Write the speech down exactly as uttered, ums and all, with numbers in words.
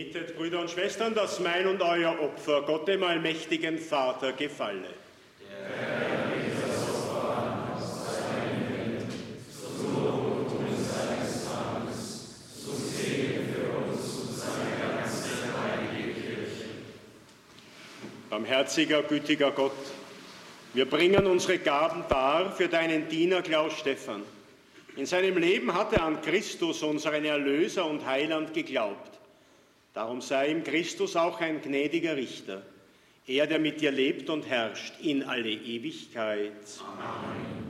Betet, Brüder und Schwestern, dass mein und euer Opfer Gott, dem allmächtigen Vater, gefalle. Der dieses Opfer an, seinen Willen, zum Lob und Ruhm seines Namens, zum Segen für uns und seine ganze heilige Kirche. Barmherziger, gütiger Gott, wir bringen unsere Gaben dar für deinen Diener Klaus Stephan. In seinem Leben hat er an Christus, unseren Erlöser und Heiland, geglaubt. Darum sei ihm Christus auch ein gnädiger Richter, er, der mit dir lebt und herrscht in alle Ewigkeit. Amen.